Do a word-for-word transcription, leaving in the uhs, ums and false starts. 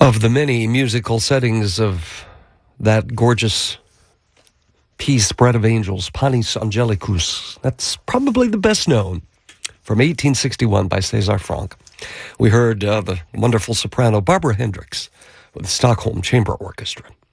Of the many musical settings of that gorgeous piece, Bread of Angels, Panis Angelicus, that's probably the best known, from eighteen sixty-one by César Franck. We heard uh, the wonderful soprano Barbara Hendricks with the Stockholm Chamber Orchestra.